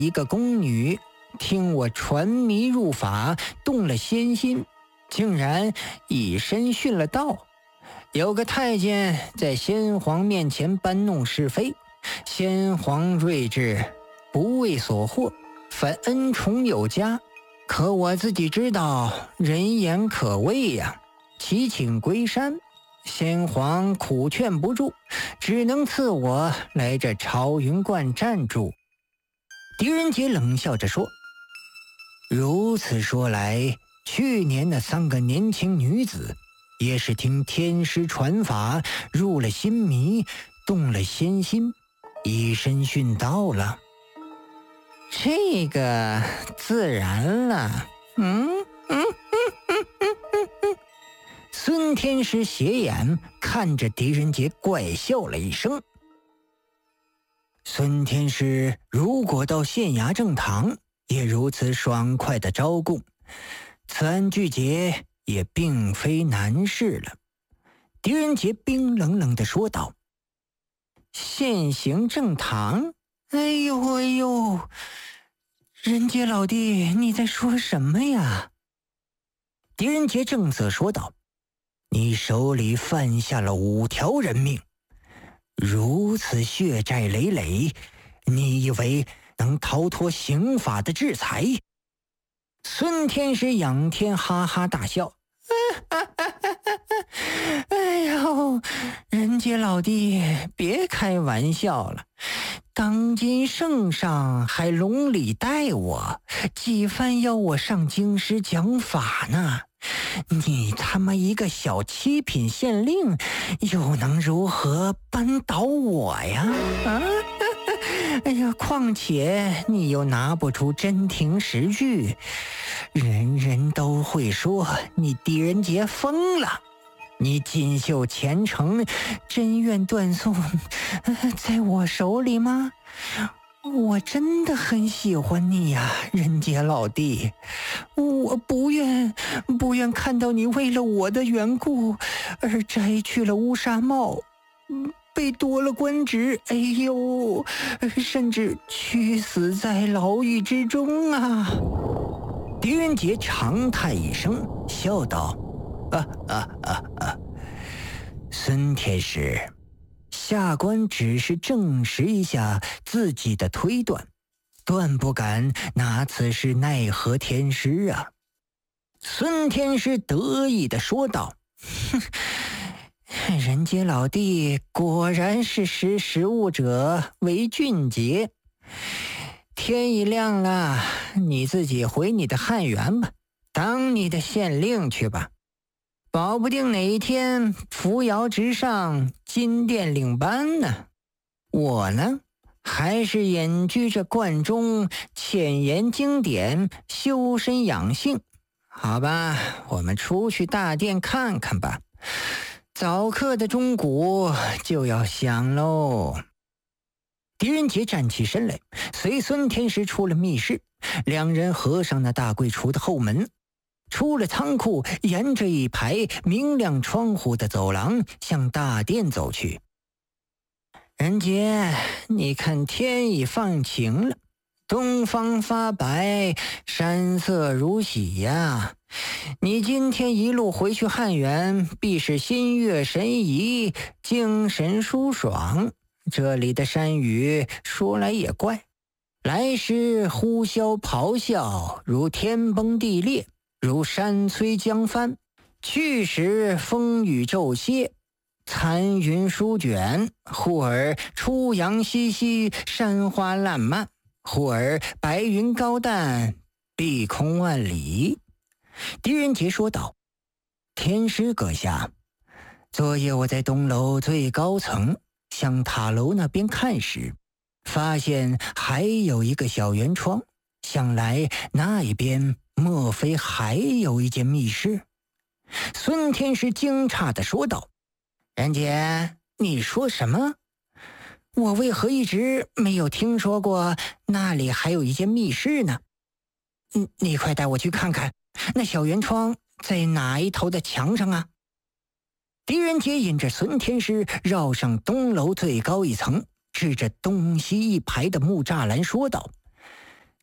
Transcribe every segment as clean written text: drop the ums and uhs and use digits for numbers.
一个宫女听我传迷入法，动了仙心，竟然以身殉了道。有个太监在先皇面前搬弄是非，先皇睿智，不为所惑，反恩宠有加。可我自己知道人言可畏呀，祈请归山。先皇苦劝不住，只能赐我来这朝云观暂住。狄仁杰冷笑着说：如此说来，去年那3个年轻女子也是听天师传法，入了心迷，动了仙心，以身殉道了。这个自然了。孙天师斜眼看着狄仁杰，怪笑了一声。孙天师如果到县衙正堂，也如此爽快的招供，此案具结也并非难事了。狄仁杰冰冷冷地说道：现行正堂？哎呦，仁杰老弟，你在说什么呀？狄仁杰正色说道：你手里犯下了5条人命，如此血债累累，你以为能逃脱刑法的制裁？孙天师仰天哈哈大笑：哎呦，仁杰老弟，别开玩笑了，当今圣上还隆里待我，几番要我上京师讲法呢。你他妈一个小7品县令，又能如何扳倒我呀？哎呀，况且你又拿不出真凭实据，人人都会说你狄仁杰疯了。你锦绣前程，真愿断送在我手里吗？我真的很喜欢你呀，仁杰老弟，我不愿看到你为了我的缘故而摘去了乌纱帽，被夺了官职，哎呦，甚至屈死在牢狱之中啊！狄仁杰长叹一声，笑道：孙天师，下官只是证实一下自己的推断，断不敢拿此事奈何天师啊。孙天师得意地说道：仁杰老弟果然是识时务者为俊杰。天已亮了，你自己回你的汉源吧，当你的县令去吧，保不定哪一天扶摇直上，金殿领班呢。我呢，还是隐居着观中，浅研经典，修身养性。好吧，我们出去大殿看看吧，早课的钟鼓就要响喽。狄仁杰站起身来，随孙天师出了密室，两人合上那大柜橱的后门，出了仓库，沿着一排明亮窗户的走廊向大殿走去。仁杰，你看天已放晴了，东方发白，山色如洗呀。你今天一路回去汉源，必是心悦神怡，精神舒爽。这里的山雨说来也怪，来时呼啸咆哮，如天崩地裂，如山摧江翻；去时风雨骤歇，残云舒卷，忽而初阳西兮，山花烂漫；忽而白云高淡，碧空万里。狄仁杰说道：天师阁下，昨夜我在东楼最高层向塔楼那边看时，发现还有一个小圆窗，想来那一边莫非还有一间密室？孙天师惊诧地说道：仁杰，你说什么？我为何一直没有听说过那里还有一间密室呢？你快带我去看看，那小圆窗在哪一头的墙上啊？狄仁杰引着孙天师绕上东楼最高一层，指着东西一排的木栅栏说道：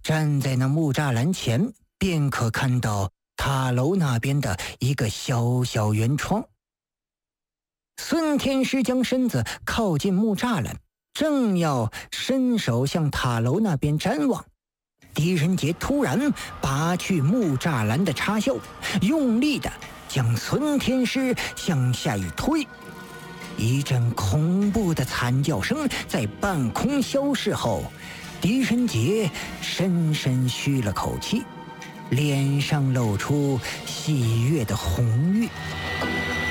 站在那木栅栏前，便可看到塔楼那边的一个小小圆窗。孙天师将身子靠近木栅栏，正要伸手向塔楼那边瞻望，狄仁杰突然拔去木栅栏的插销，用力地将孙天师向下一推。一阵恐怖的惨叫声在半空消逝后，狄仁杰深深吁了口气，脸上露出喜悦的红晕。